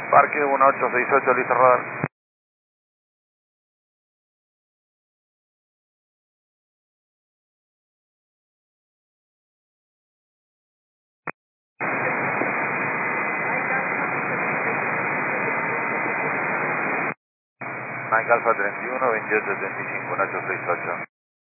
Parque 1868, listo radar. Mike Alfa 31, 2875, 1868.